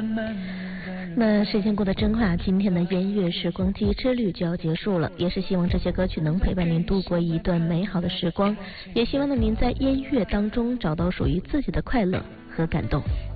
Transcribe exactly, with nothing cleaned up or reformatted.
那时间过得真快，今天的音乐时光机之旅就要结束了，也是希望这些歌曲能陪伴您度过一段美好的时光，也希望呢您在音乐当中找到属于自己的快乐和感动。